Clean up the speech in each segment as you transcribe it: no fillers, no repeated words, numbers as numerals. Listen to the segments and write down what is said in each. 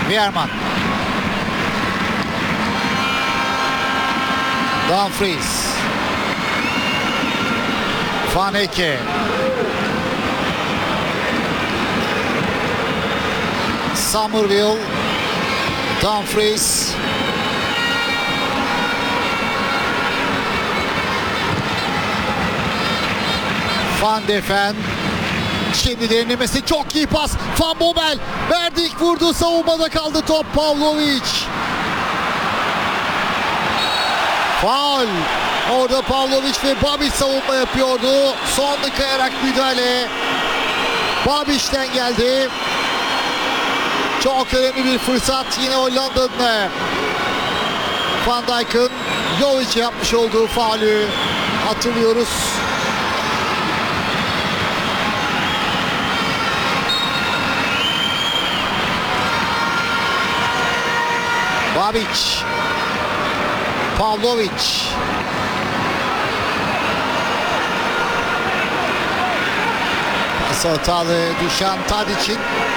Veerman. Dumfries. Van Ecke. Somerville. Dumfries. Van de Ven. Şimdi derinlemesi, çok iyi pas. Van Bommel verdi, ilk vurdu, savunmada kaldı top. Pavlovic. Faul. Orada Pavlovic ve Babic savunma yapıyordu. Sonlu kayarak müdahale Babic'ten geldi. Çok önemli bir fırsat yine Hollanda'nın. Van Dijk'ın Jovic yapmış olduğu faulü hatırlıyoruz. Babic. Pavlovic. Pas hatalı düşen Tadic'in.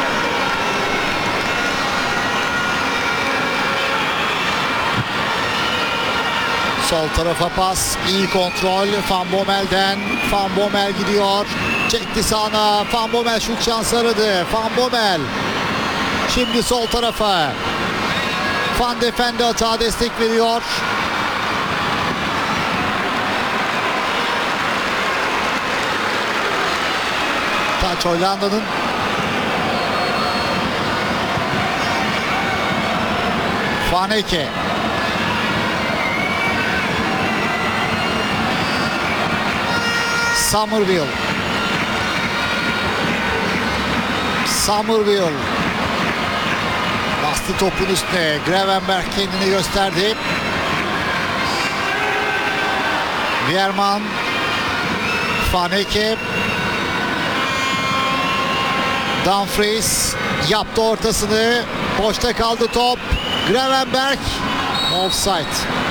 Sol tarafa pas. İyi kontrol Van Bommel'den. Van Bommel gidiyor. Çekti sağına. Van Bommel şut şansı aradı. Van Bommel. Şimdi sol tarafa. Van de Ven de hata destek veriyor. Taç Hollanda'nın. Van Ecke. Somerville. Somerville. Bastı topun üstüne. Gravenberch kendini gösterdi. Veerman. Van Ecke. Dumfries yaptı ortasını. Boşta kaldı top. Gravenberch. Offside.